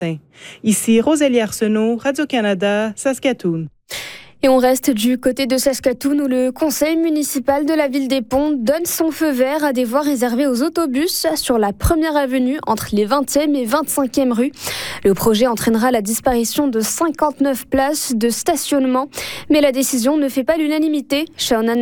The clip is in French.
Ici Rosalie Arsenault, Radio-Canada, Saskatoon. Et on reste du côté de Saskatoon où le conseil municipal de la ville des Ponts donne son feu vert à des voies réservées aux autobus sur la première avenue entre les 20e et 25e rues. Le projet entraînera la disparition de 59 places de stationnement, mais la décision ne fait pas l'unanimité.